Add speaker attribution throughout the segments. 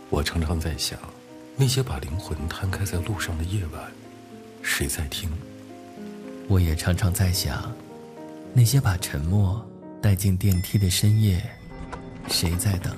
Speaker 1: 我常常在想，那些把灵魂摊开在路上的夜晚，谁在听？
Speaker 2: 我也常常在想，那些把沉默带进电梯的深夜，谁在等？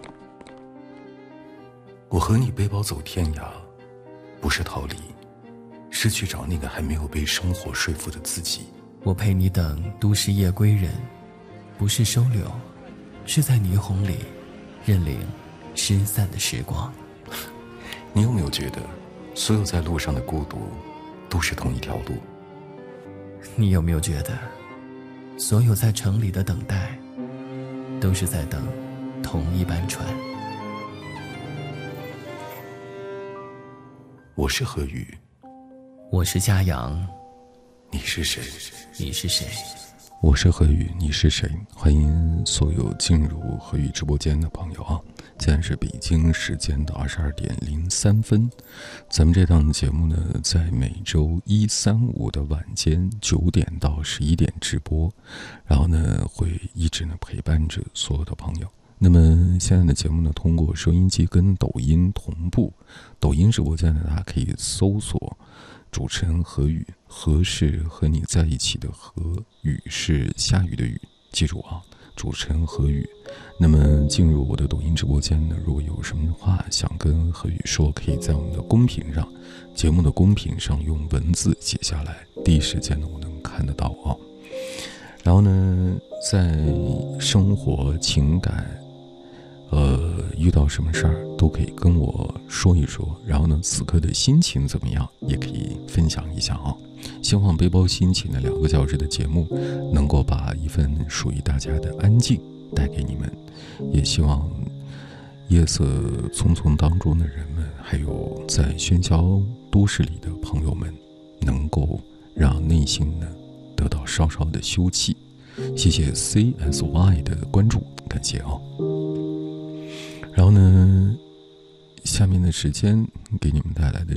Speaker 1: 我和你背包走天涯，不是逃离，是去找那个还没有被生活说服的自己。
Speaker 2: 我陪你等都市夜归人，不是收留，是在霓虹里认领失散的时光。
Speaker 1: 你有没有觉得，所有在路上的孤独，都是同一条路？
Speaker 2: 你有没有觉得，所有在城里的等待，都是在等同一班船？
Speaker 1: 我是何宇，
Speaker 2: 我是嘉阳，
Speaker 1: 你是谁？
Speaker 2: 你是谁？
Speaker 1: 我是何宇，你是谁？欢迎所有进入何宇直播间的朋友啊！现在是北京时间的22:03。咱们这档节目呢，在每周一、三、五的晚间9点到11点直播，然后呢，会一直呢陪伴着所有的朋友。那么现在的节目呢，通过收音机跟抖音同步，抖音直播间呢，大家可以搜索主持人何宇，何是和你在一起的何，雨是下雨的雨，记住啊，主持人何宇。那么进入我的抖音直播间呢，如果有什么话想跟何宇说，可以在我们的公屏上，节目的公屏上用文字写下来，第一时间呢我能看得到啊。然后呢，在生活情感遇到什么事儿都可以跟我说一说，然后呢，此刻的心情怎么样，也可以分享一下啊。希望背包心情的2个小时的节目，能够把一份属于大家的安静带给你们，也希望夜色匆匆当中的人们，还有在喧嚣都市里的朋友们，能够让内心呢得到稍稍的休憩。谢谢 CSY 的关注，感谢哦。然后呢，下面的时间给你们带来的